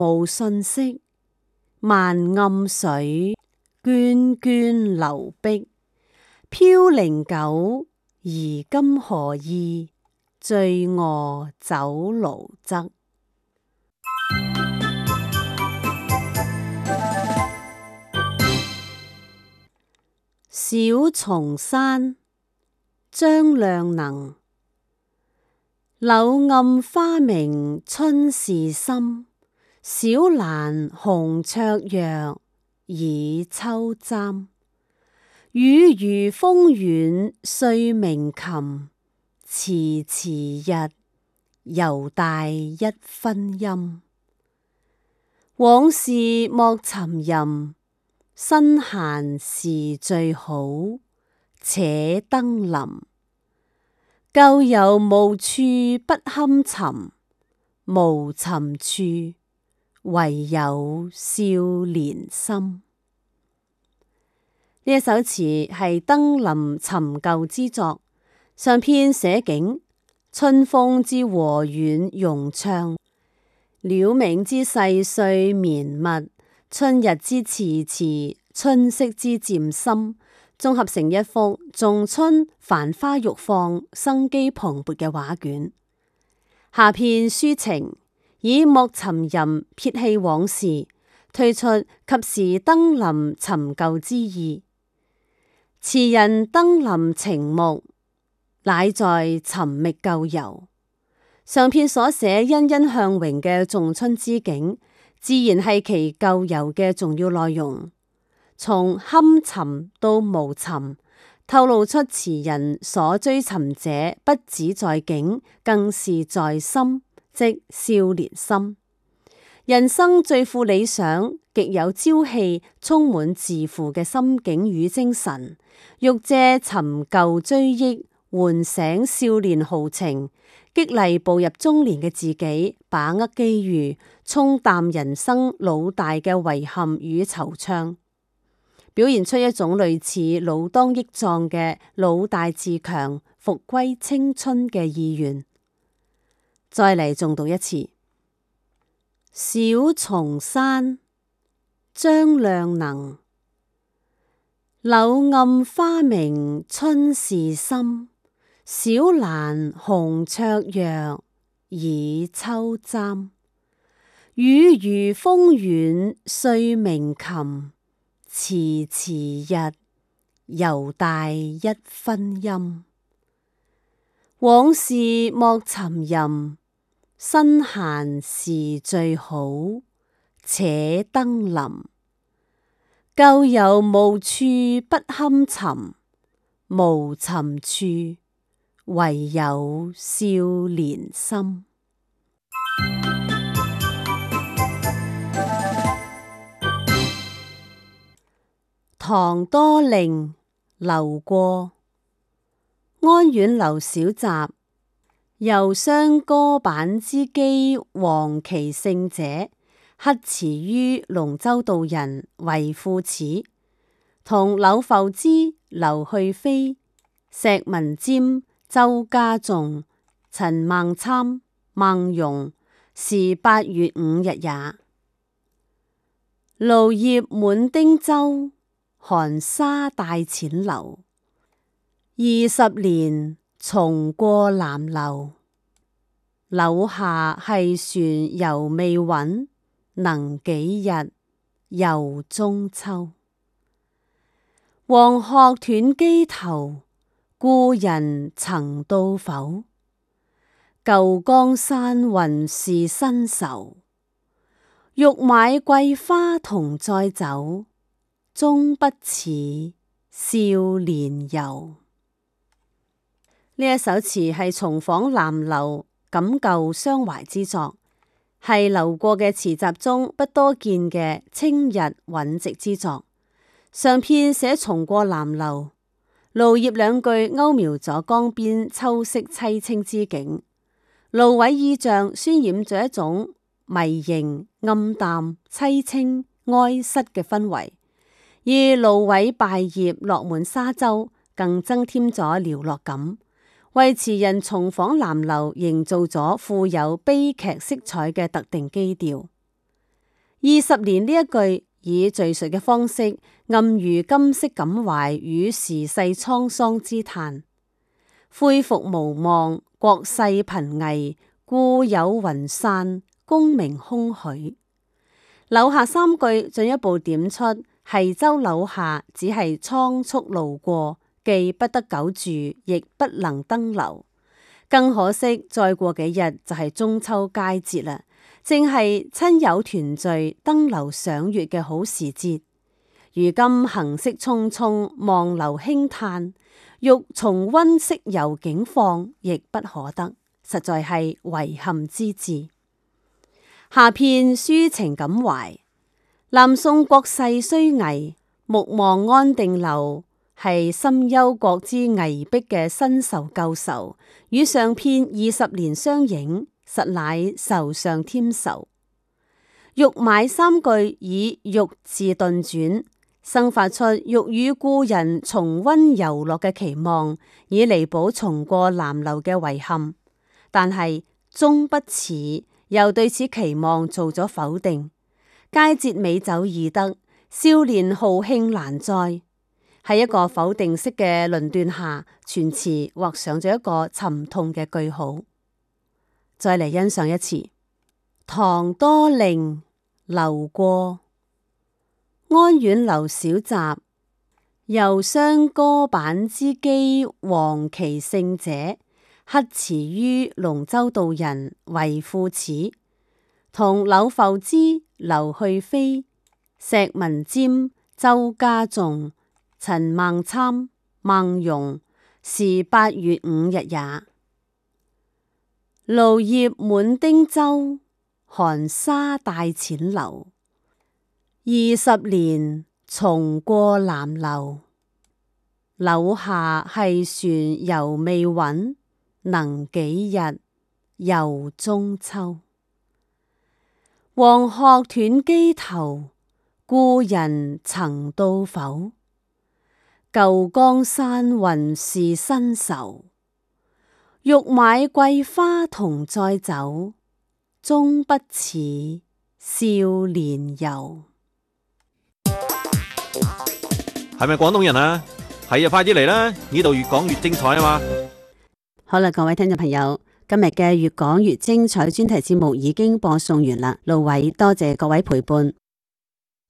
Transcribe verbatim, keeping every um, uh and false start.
無信息，萬暗水，涓涓流碧。飄零久，而今何意？醉臥酒廬側。小松山，張亮能。柳暗花明春事深，小蘭紅芍藥，倚秋簪。雨餘風遠歲鳴琴，遲遲日，猶大一分陰。往事莫沉吟，身閒時最好，且登臨。舊遊無處不堪尋，無尋處，唯有少年心。呢一首詞係登臨尋舊之作，上篇寫景，春風之和婉融暢，鳥鳴之細碎綿密，春日之遲遲，春色之漸深，綜合成一幅仲春繁花欲放、生機蓬勃嘅畫卷。下篇抒情，以莫沉吟撇棄往事，推出及時登臨尋舊之意。詞人登臨晴穆，乃在尋覓舊遊。上篇所寫欣欣向榮嘅仲春之景，自然係其舊遊嘅重要內容。從堪尋到無尋，透露出詞人所追尋者不只在景，更是在心，即少年心。人生最富理想，極有朝氣，充滿自負嘅心境與精神，欲借尋舊追憶，喚醒少年豪情，激勵步入中年嘅自己，把握機遇，沖淡人生老大嘅遺憾與惆悵，表現出一種類似老當益壯嘅老大自強、復歸青春嘅意願。再嚟重讀一次。小松山，張亮能。柳暗花明春事深，小蘭紅芍藥，倚秋簪。雨餘風遠歲鳴琴，遲遲日，猶大一分陰。往事莫沉吟，身閒時最好，且登臨。舊遊無處不堪尋，無尋處，唯有少年心。唐多令，劉過。安遠留小集，遊商歌板之姬王其勝者，刻詞於龍州道人為賦此。同柳浮之、劉去非、石文瞻、周家頌、陳孟參、孟融是八月五日也。蘆葉滿汀洲，寒沙帶淺流。二十年，重過南樓。柳下繫船猶未穩，能幾日，又中秋。黃鶴斷機頭，故人曾到否？舊江山雲是新愁，欲買桂花同載酒，終不似少年遊。呢一首詞係重訪南樓，感舊傷懷之作，係劉過嘅詞集中不多見嘅清逸穩直之作。上篇寫重過南樓，蘆葉兩句勾描咗江邊秋色凄清之景，蘆葦意象渲染咗一種迷形、暗淡、凄清、哀失嘅氛圍，而蘆葦敗葉落滿沙洲，更增添咗寥落感，為詞人重訪南樓營造咗富有悲劇色彩嘅特定基調。 二十年呢一句以敘述嘅方式，暗喻今昔感懷與時世滄桑之嘆，恢復無望，國勢頻危，故友雲散，功名空許。柳下三句進一步點出，繫州柳下只係倉促路過，既不得久住，亦不能登樓。更可惜，再過幾日就係中秋佳節啦，正係親友團聚、登樓賞月嘅好時節。如今行色匆匆，望樓輕嘆，欲重溫昔遊景況，亦不可得，實在係遺憾之至。下片抒情感懷，南宋國勢衰危，目望安定樓，係深憂國之危迫嘅新仇舊仇，與上片二十年相映，實乃仇上添仇。欲買三句以欲字頓轉，生發出欲與故人重溫遊樂嘅期望，以彌補重過南樓嘅遺憾。但係終不似，又對此期望做咗否定。佳節美酒易得，少年豪興難再。喺一個否定式嘅論斷下，全詞畫上咗一個沉痛嘅句號。再嚟欣賞一次：唐多陵樓過，安遠樓小集，遊商歌板之姬王其姓者，刻詞於龍州道人為賦此。同柳浮之、劉去飛、石文瞻、周家頌、陳孟參、孟融，是八月五日也。蘆葉滿汀洲，寒沙帶淺樓。二十年重過南樓，柳下繫船猶未穩，能幾日遊中秋。黃鶴斷機頭，故人曾到否？舊江山雲是新愁，欲買桂花同載酒，終不似少年遊。 係咪廣東人啊？係啊，快啲嚟啦！呢度越講越精彩啊嘛！ 好啦，各位聽眾朋友，今日嘅越講越精彩專題節目已經播送完啦。路偉多謝各位陪伴。